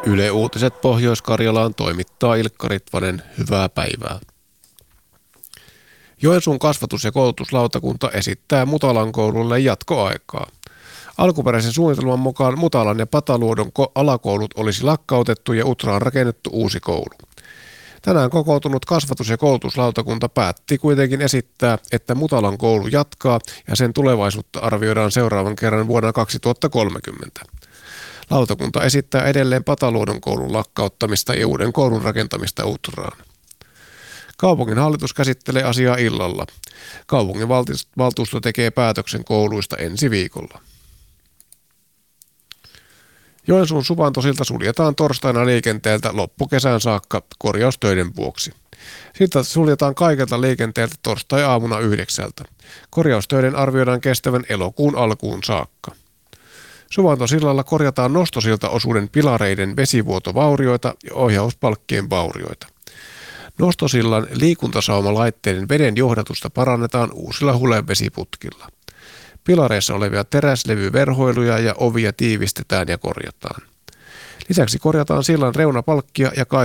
Yle Uutiset Pohjois-Karjalaan toimittaa Ilkka Ritvanen. Hyvää päivää. Joensuun kasvatus- ja koulutuslautakunta esittää Mutalan koululle jatkoaikaa. Alkuperäisen suunnitelman mukaan Mutalan ja Pataluodon alakoulut olisi lakkautettu ja Utraan rakennettu uusi koulu. Tänään kokoutunut kasvatus- ja koulutuslautakunta päätti kuitenkin esittää, että Mutalan koulu jatkaa ja sen tulevaisuutta arvioidaan seuraavan kerran vuonna 2030. Lautakunta esittää edelleen Pataluodon koulun lakkauttamista ja uuden koulun rakentamista Utraan. Kaupungin hallitus käsittelee asiaa illalla. Kaupungin valtuusto tekee päätöksen kouluista ensi viikolla. Joensuun Suvantosilta suljetaan torstaina liikenteeltä loppukesään saakka korjaustöiden vuoksi. Silta suljetaan kaikelta liikenteeltä torstai-aamuna 9. Korjaustöiden arvioidaan kestävän elokuun alkuun saakka. Suvantosillalla korjataan nostosiltaosuuden pilareiden vesivuotovaurioita ja ohjauspalkkien vaurioita. Nostosillan liikuntasaumalaitteiden veden johdatusta parannetaan uusilla hulevesiputkilla. Pilareissa olevia teräslevyverhoiluja ja ovia tiivistetään ja korjataan. Lisäksi korjataan sillan reunapalkkia ja